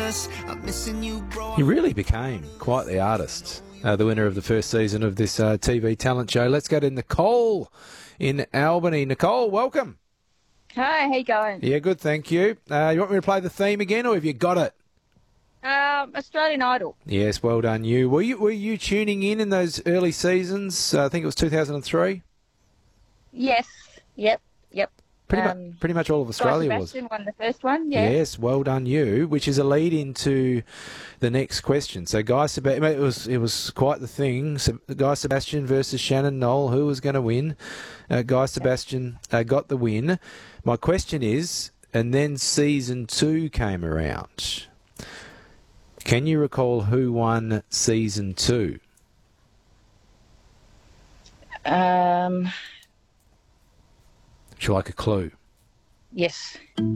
us. I'm missing you, bro. He really became quite the artist, the winner of the first season of this TV talent show. Let's go to Nicole in Albany. Nicole, welcome. Hi, how you going? Yeah, good, thank you. You want me to play the theme again, or have you got it? Australian Idol. Yes, well done you. Were you tuning in those early seasons? I think it was 2003. Yes. Yep. Pretty much all of Australia Guy was. Sebastian won the first one, yeah. Yes, well done you, which is a lead into the next question. So Guy Sebastian, it was quite the thing. Guy Sebastian versus Shannon Knoll. Who was going to win? Guy Sebastian got the win. My question is, and then season 2 came around. Can you recall who won season 2? Would you like a clue? Yes.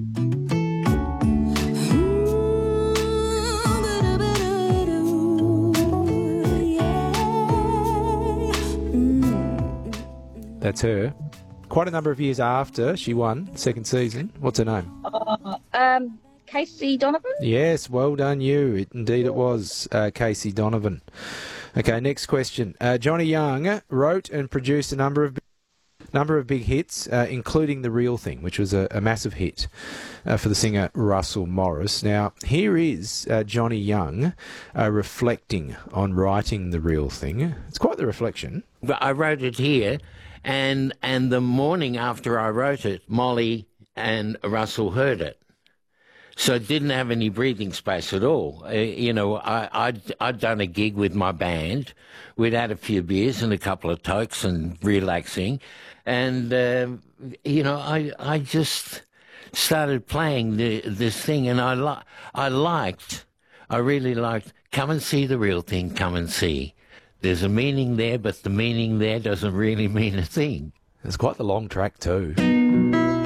That's her. Quite a number of years after she won second season. What's her name? Casey Donovan? Yes, well done you. Indeed it was Casey Donovan. Okay, next question. Johnny Young wrote and produced a number of big hits, including The Real Thing, which was a massive hit for the singer Russell Morris. Now, here is Johnny Young reflecting on writing The Real Thing. It's quite the reflection. I wrote it here, and the morning after I wrote it, Molly and Russell heard it. So it didn't have any breathing space at all. I'd done a gig with my band. We'd had a few beers and a couple of tokes and relaxing. And, I just started playing this thing, and I really liked, come and see the real thing, come and see. There's a meaning there, but the meaning there doesn't really mean a thing. It's quite the long track too.